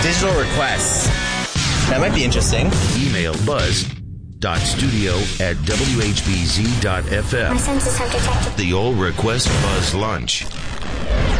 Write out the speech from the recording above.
Digital requests. That might be interesting. Email buzz.studio@whbz.fm. My senses have detected The All Request Buzz Lunch.